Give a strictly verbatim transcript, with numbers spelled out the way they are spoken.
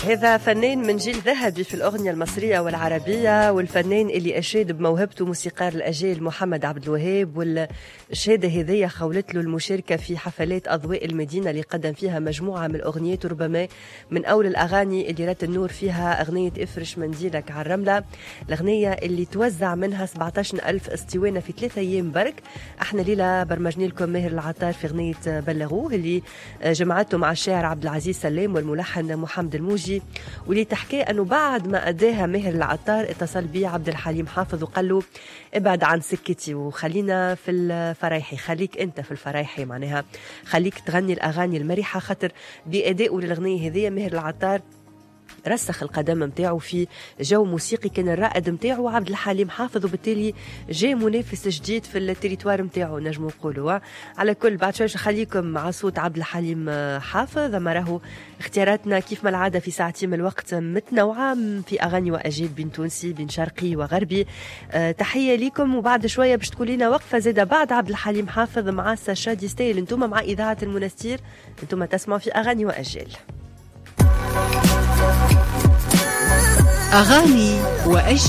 هذا فنان من جيل ذهبي في الأغنية المصرية والعربية، والفنان اللي أشاد بموهبته موسيقار الأجيال محمد عبد الوهاب، والشهادة هذية خولت له المشاركة في حفلات أضواء المدينة اللي قدم فيها مجموعة من الأغنيات، وربما من أول الأغاني اللي رات النور فيها أغنية افرش منديلك على الرملة، الأغنية اللي توزع منها سبعة عشر ألف اسطوانة في ثلاثة أيام برك. احنا ليلة برمجني لكم ماهر العطار في أغنية بلغوه اللي جمعته مع الشاعر عبد العزيز سلام والملحن محمد الموجي، واللي تحكي أنه بعد ما أداها ماهر العطار اتصل بي عبد الحليم حافظ وقال له ابعد عن سكتي وخلينا في الفرايحي، خليك أنت في الفرايحي، معناها خليك تغني الأغاني المريحة، خاطر بأدائه للأغنية هذه ماهر العطار رسخ القدم متاعه في جو موسيقي كان الرائد متاعه عبد الحليم حافظ، وبالتالي جاء منافس جديد في التريتوار متاعه نجم نقولوا. على كل بعد شوي خليكم مع صوت عبد الحليم حافظ، اما راهو اختياراتنا كيف ما العاده في ساعتين من الوقت متنوعه في اغاني واجيال بين تونسي بين شرقي وغربي. أه تحيه ليكم، وبعد شويه باش تقول لنا وقفه زاده بعد عبد الحليم حافظ مع ساشا دي ستايل. انتم مع اذاعه المنستير، انتم تسمعوا في اغاني واجيال. أغاني وأجيال.